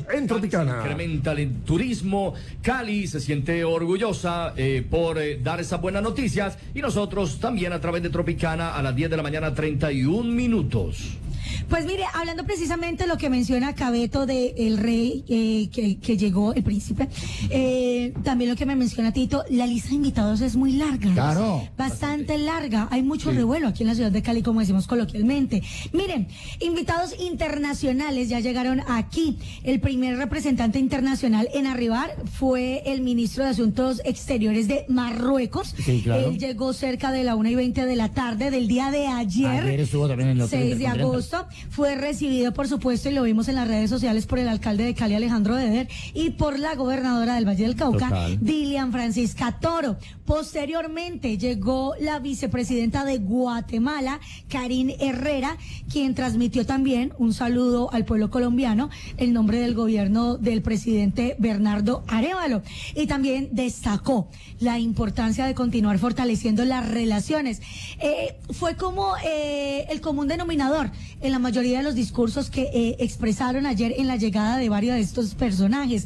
en Tropicana. Incrementa el turismo. Cali se siente orgullosa por dar esas buenas noticias. Y nosotros también a través de Tropicana a las 10 de la mañana, 31 minutos. Pues mire, hablando precisamente de lo que menciona Cabeto de el rey que llegó, el príncipe, también lo que me menciona Tito, la lista de invitados es muy larga. Claro. Bastante larga. Hay mucho revuelo aquí en la ciudad de Cali, como decimos coloquialmente. Miren, invitados internacionales ya llegaron aquí. El primer representante internacional en arribar fue el ministro de Asuntos Exteriores de Marruecos. Sí, claro. Él llegó cerca de la 1:20 de la tarde del día de ayer. Ayer estuvo también en el hotel 6 de agosto. Fue recibido, por supuesto, y lo vimos en las redes sociales, por el alcalde de Cali, Alejandro Deder, y por la gobernadora del Valle del Cauca, Total. Dilian Francisca Toro. Posteriormente llegó la vicepresidenta de Guatemala, Karine Herrera, quien transmitió también un saludo al pueblo colombiano en nombre del gobierno del presidente Bernardo Arévalo. Y también destacó la importancia de continuar fortaleciendo las relaciones. Fue como el común denominador en la mayoría de los discursos que expresaron ayer en la llegada de varios de estos personajes.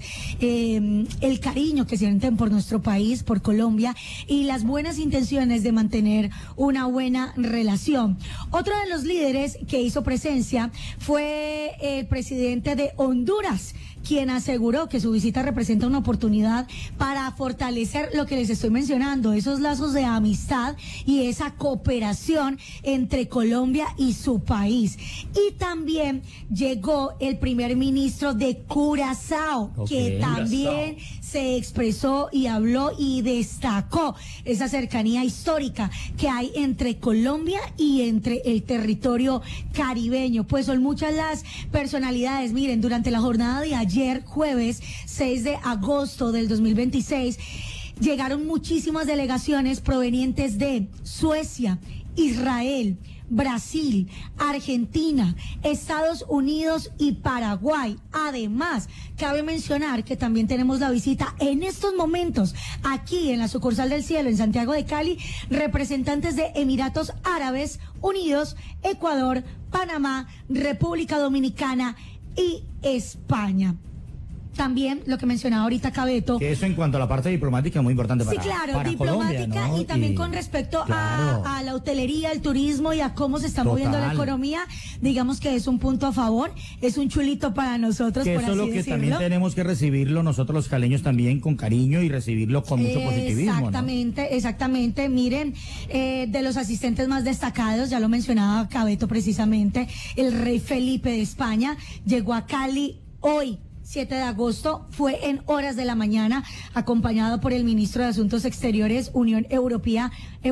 El cariño que sienten por nuestro país, por Colombia, y las buenas intenciones de mantener una buena relación. Otro de los líderes que hizo presencia fue el presidente de Honduras, quien aseguró que su visita representa una oportunidad para fortalecer lo que les estoy mencionando, esos lazos de amistad y esa cooperación entre Colombia y su país. Y también llegó el primer ministro de Curazao, que también se expresó y habló y destacó esa cercanía histórica que hay entre Colombia y entre el territorio caribeño. Pues son muchas las personalidades. Miren, durante la jornada de ayer, jueves 6 de agosto del 2026, llegaron muchísimas delegaciones provenientes de Suecia, Israel, Brasil, Argentina, Estados Unidos y Paraguay. Además, cabe mencionar que también tenemos la visita en estos momentos aquí en la sucursal del Cielo en Santiago de Cali, representantes de Emiratos Árabes Unidos, Ecuador, Panamá, República Dominicana y España. También lo que mencionaba ahorita Cabeto. Que eso en cuanto a la parte diplomática es muy importante para diplomática, Colombia, ¿no? y también con respecto a la hotelería, al turismo y a cómo se está moviendo la economía, digamos que es un punto a favor, es un chulito para nosotros, que por eso así es lo que decirlo. también tenemos que recibirlo nosotros los caleños también con cariño y recibirlo con mucho positivismo, Exactamente, ¿no? exactamente. Miren, de los asistentes más destacados, ya lo mencionaba Cabeto precisamente, el rey Felipe de España llegó a Cali hoy, 7 de agosto, fue en horas de la mañana, acompañado por el ministro de Asuntos Exteriores, Unión Europea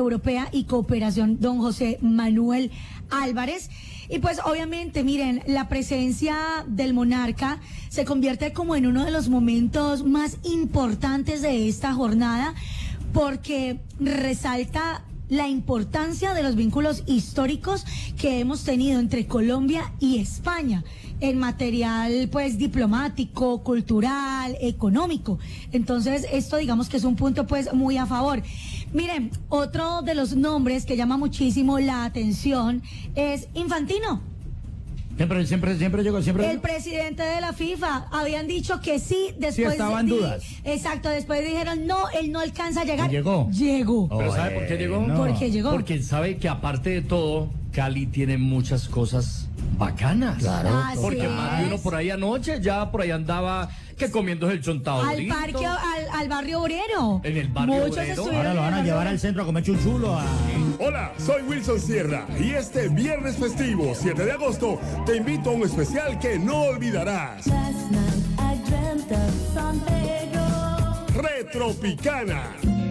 y Cooperación, don José Manuel Álvarez. Y pues obviamente, miren, la presencia del monarca se convierte como en uno de los momentos más importantes de esta jornada, porque resalta la importancia de los vínculos históricos que hemos tenido entre Colombia y España en material pues diplomático, cultural, económico. Entonces esto digamos que es un punto pues muy a favor. Miren, otro de los nombres que llama muchísimo la atención es Infantino. Siempre llegó. El presidente de la FIFA. Habían dicho que sí, después sí estaban dudas. Exacto, después dijeron no, él no alcanza a llegar. Llegó. ¿Pero sabe por qué llegó? ¿Por qué llegó? Porque sabe que aparte de todo, Cali tiene muchas cosas bacanas. Claro. Porque más de uno por ahí anoche ya por ahí andaba que comiéndose el chontado. Al parque, al barrio obrero. En el barrio Muchos obrero. estuvieron Ahora lo van a llevar al centro a comer chuchulo. Hola, soy Wilson Sierra y este viernes festivo 7 de agosto te invito a un especial que no olvidarás. Retropicana.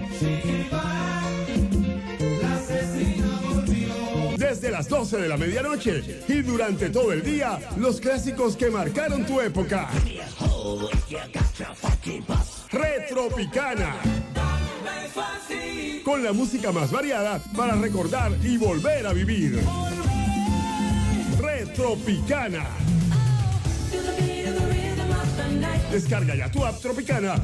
Desde las 12 de la medianoche y durante todo el día, los clásicos que marcaron tu época. Retropicana. Con la música más variada para recordar y volver a vivir. Retropicana. Descarga ya tu app Tropicana